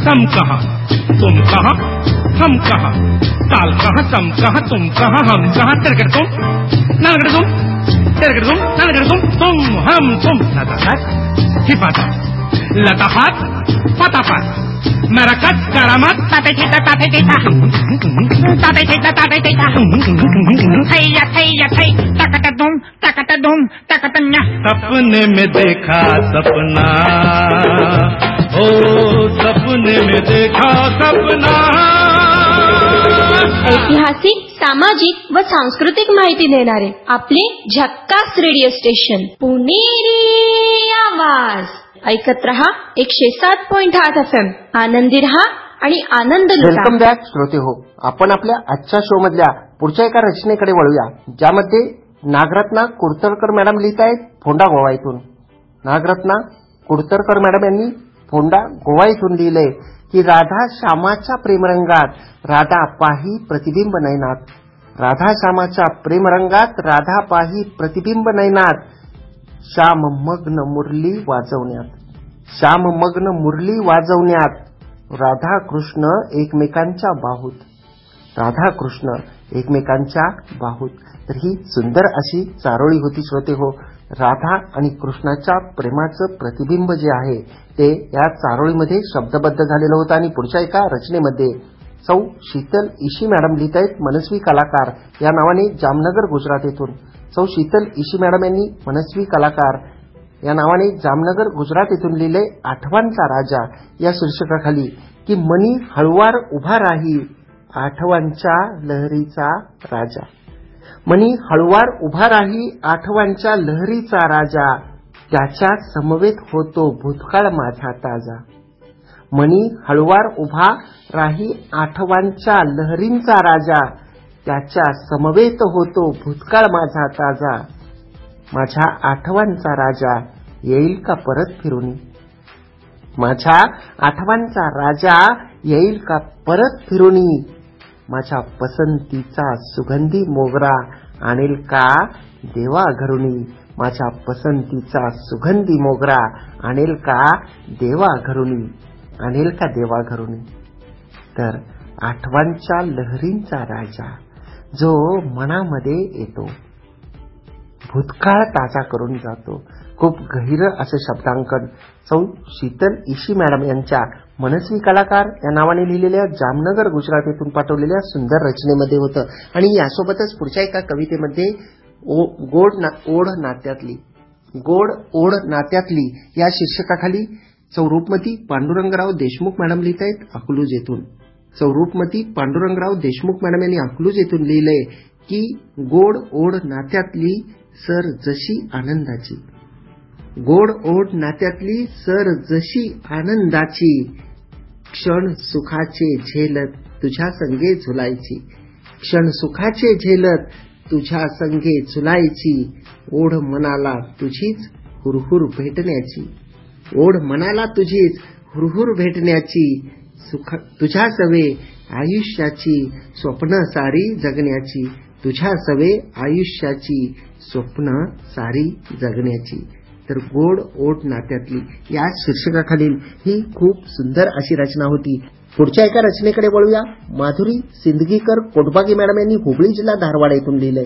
सम कहा, तुम कहा, हम कहा, ताल कहा, सम कहा, तुम कहा, हम कहा, तिरगड़ तुम, नलगड़ तुम, तिरगड़ तुम, नलगड़ तुम, हम तुम, लताहत, हिफाजत, लताहत, फताफत, मरकत, करामत, ताते थेता, थैया थैया थै, तकत दुम, तकतन्या। सपने में देखा सपना, ओ सपने में देखा सपना। ऐतिहासिक, सामाजिक व सांस्कृतिक माहिती देणारे आपले झक्कास रेडिओ स्टेशन पुणेरी आवाज. ऐकत रहा 107.8 FM. आनंदी रहा आणि आनंद लुटा. वेलकम बॅक श्रोते हो. आपण आपल्या आजच्या शो मधल्या पुढच्या एका रचनेकडे वळूया, ज्यामध्ये नागरत्ना कुडतरकर मॅडम लिहित आहेत फोंडा गोवा इथून. नागरत्ना कुडतरकर मॅडम यांनी फोंडा गोवा इथून लिहिलंय की राधा श्यामाच्या प्रेमरंगात राधा पाही प्रतिबिंब नयनात. राधा श्यामाच्या प्रेमरंगात राधा पाही प्रतिबिंब नयनात. श्याममग्न मुरली वाजवण्यात, श्याममग्न मुरली वाजवण्यात. राधा कृष्ण एकमेकांच्या बाहूत, राधा कृष्ण एकमेकांच्या बाहूत. तर ही सुंदर अशी चारोळी होती श्रोते हो. राधा आणि कृष्णाच्या प्रेमाचं प्रतिबिंब जे आहे ते या चारोळीमध्ये शब्दबद्ध झालेलं होतं. आणि पुढच्या एका रचनेमध्ये सौ शीतल इशी मॅडम लिहित आहेत मनस्वी कलाकार या नावाने जामनगर गुजरात येथून. सौ शीतल इशी मॅडम यांनी मनस्वी कलाकार या नावाने जामनगर गुजरात येथून लिहिले आठवांचा राजा या शीर्षकाखाली की मनी हळुवार उभा राही आठवांच्या लहरीचा राजा. मनी हळुवार उभा राही आठवांच्या लहरीचा राजा. त्याच्या समवेत होतो भूतकाळ माझा ताजा. मनी हळुवार उभा राही आठवांच्या लहरींचा राजा. त्याच्या समवेत होतो भूतकाळ माझा ताजा. माझ्या आठवांचा राजा येईल का परत फिरून. माझ्या आठवांचा राजा येईल का परत फिरून. माझ्या पसंतीचा सुगंधी मोगरा आणेल का देवा घरुणी. माझ्या पसंतीचा सुगंधी मोगरा आणेल का देवा घरुणी, आणेल का देवा घरुणी. तर आठवांच्या लहरींचा राजा जो मनामध्ये येतो, भूतकाळ ताजा करून जातो. खूप गहिरं असं शब्दांकन सौ शीतल इशी मॅडम यांच्या मनस्वी कलाकार या नावाने लिहिलेल्या जामनगर गुजरात येथून पाठवलेल्या सुंदर रचनेमध्ये होतं. आणि यासोबतच पुढच्या एका कवितेमध्ये गोड ओढ नात्यातली या शीर्षकाखाली सौ रूपमती पांडुरंगराव देशमुख मॅडम लिहित आहेत अकलूज येथून. सौ रूपमती पांडुरंगराव देशमुख मॅडम यांनी अकलूज येथून लिहिलंय की गोड ओढ नात्यातली सर जशी आनंदाची. गोड ओढ नात्यातली सर जशी आनंदाची. क्षण सुखाचे झेलत तुझ्या संगे झुलायची. क्षण सुखाचे झेलत तुझ्या संगे झुलायची. ओढ मनाला तुझीच हुरहुर भेटण्याची. ओढ मनाला तुझीच हुरहुर भेटण्याची. तुझ्या सवे आयुष्याची स्वप्न सारी जगण्याची. तुझ्या सवे आयुष्याची स्वप्न सारी जगण्याची. तर गोड ओढ नात्यातली या शीर्षकाखालील ही खूप सुंदर अशी रचना होती. पुढच्या एका रचनेकडे वळूया. माधुरी सिंदगीकर कोटबागी मॅडम यांनी हुबळी जिल्हा धारवाड येथून लिहिलंय